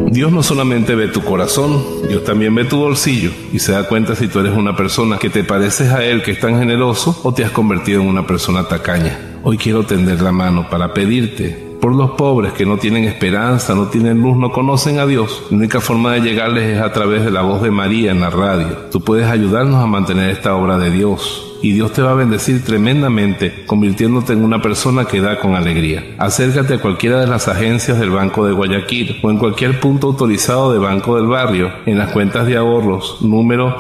Dios no solamente ve tu corazón, Dios también ve tu bolsillo y se da cuenta si tú eres una persona que te pareces a Él, que es tan generoso, o te has convertido en una persona tacaña. Hoy quiero tender la mano para pedirte por los pobres que no tienen esperanza, no tienen luz, no conocen a Dios. La única forma de llegarles es a través de la voz de María en la radio. Tú puedes ayudarnos a mantener esta obra de Dios. Y Dios te va a bendecir tremendamente, convirtiéndote en una persona que da con alegría. Acércate a cualquiera de las agencias del Banco de Guayaquil o en cualquier punto autorizado de Banco del Barrio, en las cuentas de ahorros número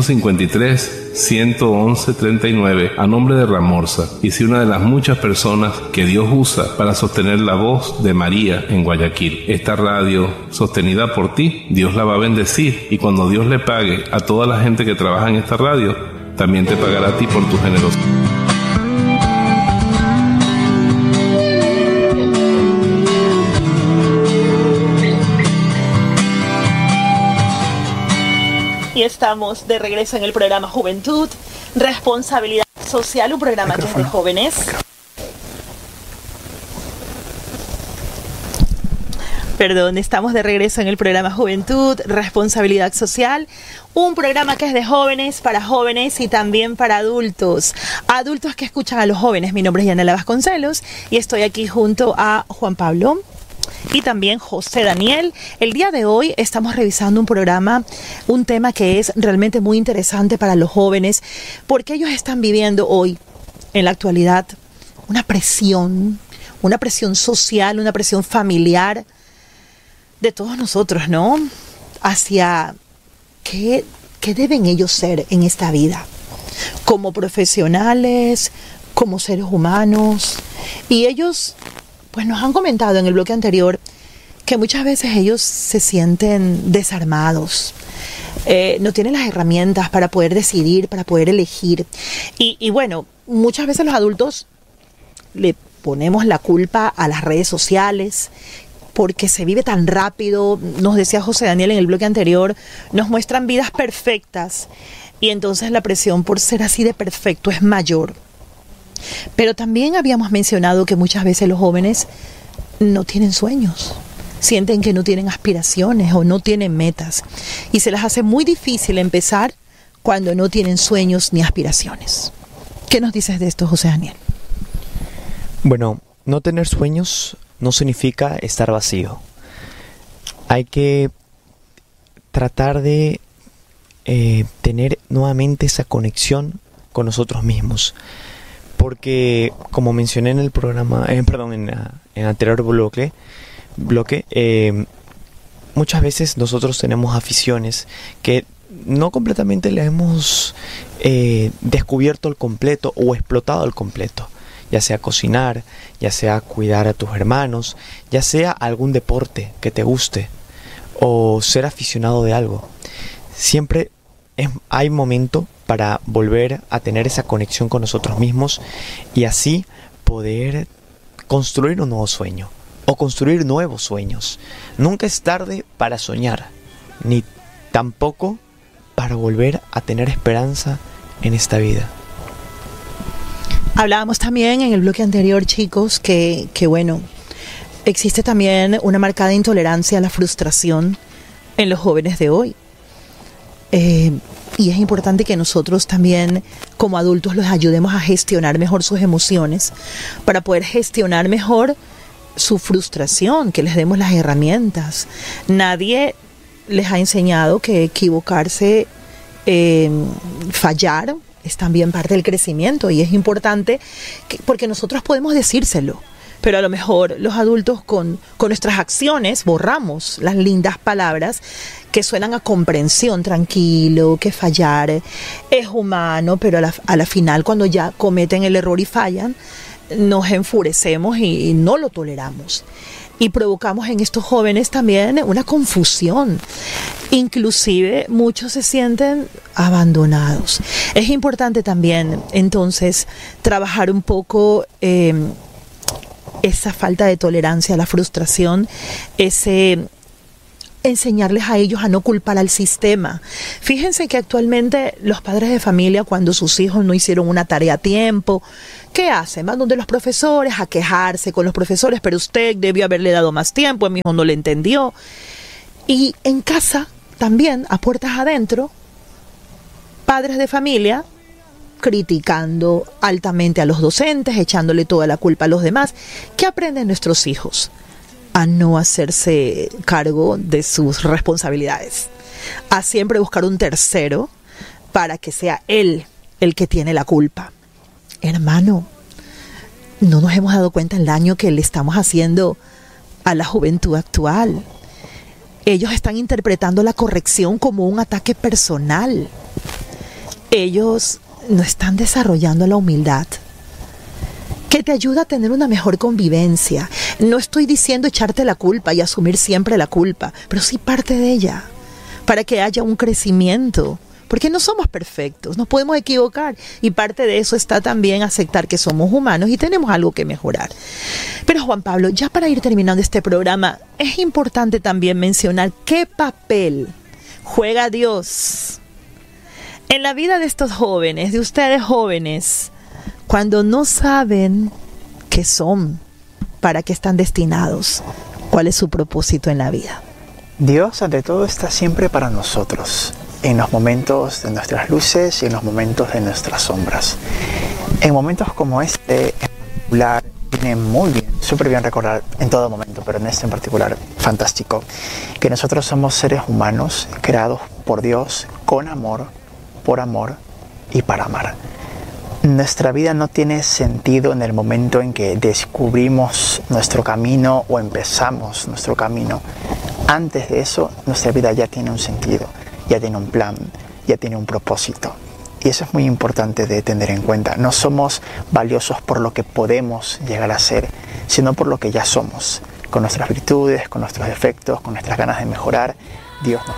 153-111-39 a nombre de Ramorza, y sé una de las muchas personas que Dios usa para sostener la voz de María en Guayaquil. Esta radio sostenida por ti, Dios la va a bendecir, y cuando Dios le pague a toda la gente que trabaja en esta radio, también te pagará a ti por tu generosidad. Y estamos de regreso en el programa Juventud, Responsabilidad Social, un programa que es de jóvenes. Perdón, estamos de regreso en el programa Juventud, Responsabilidad Social, un programa que es de jóvenes y también para adultos. Adultos que escuchan a los jóvenes. Mi nombre es Yanela Vasconcelos y estoy aquí junto a Juan Pablo y también José Daniel. El día de hoy estamos revisando un tema que es realmente muy interesante para los jóvenes, porque ellos están viviendo hoy, en la actualidad, una presión social, una presión familiar de todos nosotros, ¿no? Hacia qué deben ellos ser en esta vida, como profesionales, como seres humanos. Y ellos, pues nos han comentado en el bloque anterior que muchas veces ellos se sienten desarmados, no tienen las herramientas para poder decidir, para poder elegir. Y bueno, muchas veces los adultos le ponemos la culpa a las redes sociales, porque se vive tan rápido. Nos decía José Daniel en el bloque anterior, nos muestran vidas perfectas y entonces la presión por ser así de perfecto es mayor. Pero también habíamos mencionado que muchas veces los jóvenes no tienen sueños, sienten que no tienen aspiraciones o no tienen metas y se les hace muy difícil empezar cuando no tienen sueños ni aspiraciones. ¿Qué nos dices de esto, José Daniel? Bueno, no tener sueños no significa estar vacío. Hay que tratar de tener nuevamente esa conexión con nosotros mismos. Porque, como mencioné en el programa, en el anterior bloque, muchas veces nosotros tenemos aficiones que no completamente las hemos descubierto al completo o explotado al completo. Ya sea cocinar, ya sea cuidar a tus hermanos, ya sea algún deporte que te guste o ser aficionado de algo. Siempre hay momento para volver a tener esa conexión con nosotros mismos y así poder construir un nuevo sueño o construir nuevos sueños. Nunca es tarde para soñar, ni tampoco para volver a tener esperanza en esta vida. Hablábamos también en el bloque anterior, chicos, que bueno, existe también una marcada intolerancia a la frustración en los jóvenes de hoy. Y es importante que nosotros también, como adultos, los ayudemos a gestionar mejor sus emociones para poder gestionar mejor su frustración, que les demos las herramientas. Nadie les ha enseñado que equivocarse, fallar, es también parte del crecimiento y es importante porque nosotros podemos decírselo, pero a lo mejor los adultos con nuestras acciones borramos las lindas palabras que suenan a comprensión, tranquilo, que fallar es humano, pero a la final cuando ya cometen el error y fallan, nos enfurecemos y no lo toleramos. Y provocamos en estos jóvenes también una confusión. Inclusive muchos se sienten abandonados. Es importante también entonces trabajar un poco esa falta de tolerancia a la frustración, enseñarles a ellos a no culpar al sistema. Fíjense que actualmente los padres de familia, cuando sus hijos no hicieron una tarea a tiempo, ¿qué hacen? Van donde los profesores a quejarse con los profesores, pero usted debió haberle dado más tiempo, mi hijo no le entendió. Y en casa también, a puertas adentro, padres de familia criticando altamente a los docentes, echándole toda la culpa a los demás. ¿Qué aprenden nuestros hijos? A no hacerse cargo de sus responsabilidades, a siempre buscar un tercero para que sea él el que tiene la culpa. Hermano, no nos hemos dado cuenta del daño que le estamos haciendo a la juventud actual. Ellos están interpretando la corrección como un ataque personal. Ellos no están desarrollando la humildad, que te ayuda a tener una mejor convivencia. No estoy diciendo echarte la culpa y asumir siempre la culpa, pero sí parte de ella, para que haya un crecimiento, porque no somos perfectos, nos podemos equivocar, y parte de eso está también aceptar que somos humanos y tenemos algo que mejorar. Pero Juan Pablo, ya para ir terminando este programa, es importante también mencionar qué papel juega Dios en la vida de estos jóvenes, de ustedes jóvenes, cuando no saben qué son, para qué están destinados, cuál es su propósito en la vida. Dios, ante todo, está siempre para nosotros, en los momentos de nuestras luces y en los momentos de nuestras sombras. En momentos como este, en particular, viene muy bien, súper bien recordar en todo momento, pero en este en particular, fantástico, que nosotros somos seres humanos creados por Dios con amor, por amor y para amar. Nuestra vida no tiene sentido en el momento en que descubrimos nuestro camino o empezamos nuestro camino. Antes de eso, nuestra vida ya tiene un sentido, ya tiene un plan, ya tiene un propósito. Y eso es muy importante de tener en cuenta. No somos valiosos por lo que podemos llegar a ser, sino por lo que ya somos, con nuestras virtudes, con nuestros defectos, con nuestras ganas de mejorar. Dios nos